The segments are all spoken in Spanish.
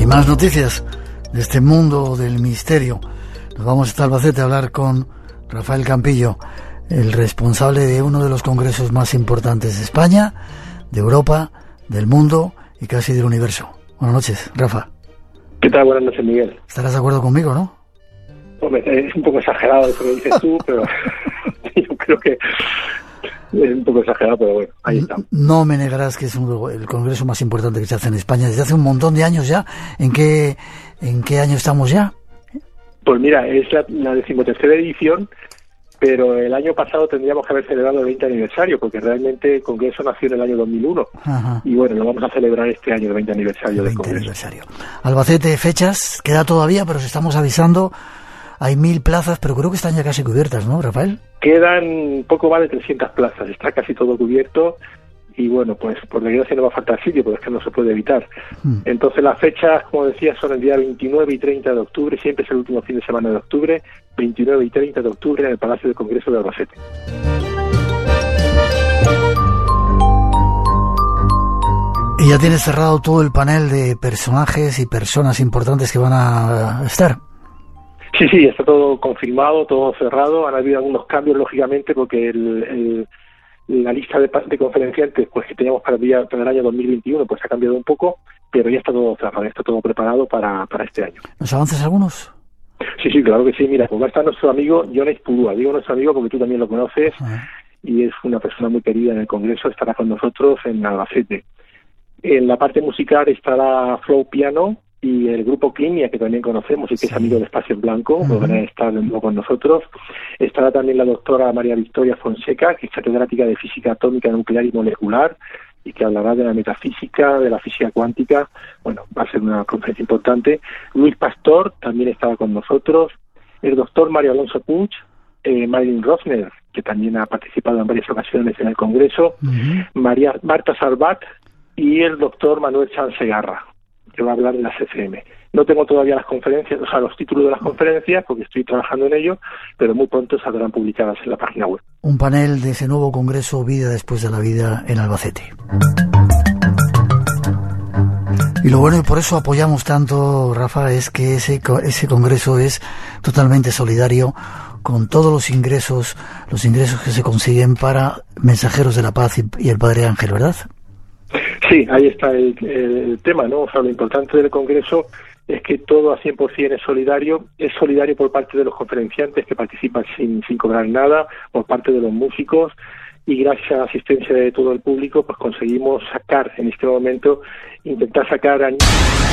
más noticias de este mundo del misterio. Nos vamos hasta Albacete a hablar con Rafael Campillo, el responsable de uno de los congresos más importantes de España, de Europa, del mundo y casi del universo. Buenas noches, Rafa. ¿Qué tal? Buenas noches, Miguel. Estarás de acuerdo conmigo, ¿no? Hombre, es un poco exagerado eso que dices tú, pero yo creo que es un poco exagerado, pero bueno, ahí está. No me negarás que es el congreso más importante que se hace en España desde hace un montón de años ya. ¿En qué año estamos ya? Pues mira, es la 13ª edición, pero el año pasado tendríamos que haber celebrado el 20 aniversario, porque realmente el congreso nació en el año 2001. Ajá. Y bueno, lo vamos a celebrar este año, el 20 aniversario del congreso. Aniversario. Albacete, fechas, queda todavía, pero os estamos avisando. Hay 1000 plazas, pero creo que están ya casi cubiertas, ¿no, Rafael? Quedan poco más de 300 plazas, está casi todo cubierto y bueno, pues por desgracia no va a faltar sitio, porque es que no se puede evitar. Entonces las fechas, como decía, son el día 29 y 30 de octubre, siempre es el último fin de semana de octubre, 29 y 30 de octubre en el Palacio del Congreso de Albacete. Y ya tienes cerrado todo el panel de personajes y personas importantes que van a estar. Sí, está todo confirmado, todo cerrado. Han habido algunos cambios, lógicamente, porque la lista de conferenciantes pues que teníamos para el año 2021 pues ha cambiado un poco, pero ya está todo cerrado, está todo preparado para este año. ¿Nos avanzas algunos? Sí, claro que sí. Mira, pues va a estar nuestro amigo Jon Ipurua. Digo nuestro amigo porque tú también lo conoces. Y es una persona muy querida en el Congreso, estará con nosotros en Albacete. En la parte musical estará Flow Piano y el grupo Clinia, que también conocemos y que es amigo de Espacio en Blanco, pues van a estar de nuevo con nosotros. Estará también la doctora María Victoria Fonseca, que es catedrática de Física Atómica, Nuclear y Molecular, y que hablará de la metafísica, de la física cuántica. Bueno, va a ser una conferencia importante. Luis Pastor también estará con nosotros. El doctor Mario Alonso Puig, Marilyn Rosner, que también ha participado en varias ocasiones en el Congreso, Marta Sarbat y el doctor Manuel Sanz Segarra, que va a hablar de la CCM. No tengo todavía las conferencias, o sea, los títulos de las conferencias, porque estoy trabajando en ello, pero muy pronto saldrán publicadas en la página web. Un panel de ese nuevo Congreso Vida después de la vida en Albacete. Y lo bueno, y por eso apoyamos tanto, Rafa, es que ese Congreso es totalmente solidario con todos los ingresos que se consiguen para Mensajeros de la Paz y el Padre Ángel, ¿verdad? Sí, ahí está el tema, ¿no? O sea, lo importante del Congreso es que todo a 100% es solidario por parte de los conferenciantes que participan sin cobrar nada, por parte de los músicos, y gracias a la asistencia de todo el público, pues conseguimos sacar en este momento, intentar sacar a...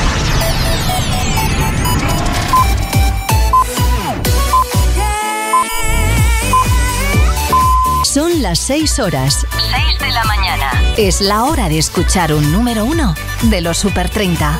Son las 6 horas. 6 de la mañana. Es la hora de escuchar un número 1 de los Super 30.